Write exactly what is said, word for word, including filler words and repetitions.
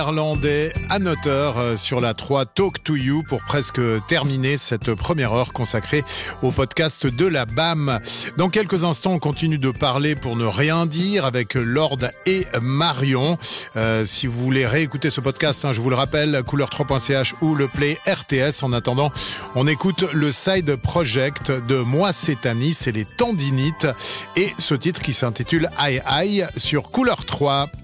Irlandais, annoteur sur la trois Talk to You pour presque terminer cette première heure consacrée au podcast de la B A M. Dans quelques instants, on continue de parler pour ne rien dire avec Lord et Marion. Euh, si vous voulez réécouter ce podcast, hein, je vous le rappelle, couleur trois point c h ou le play R T S. En attendant, on écoute le side project de Moi c'est Annie, c'est les tendinites et ce titre qui s'intitule Aïe Aïe sur couleur trois.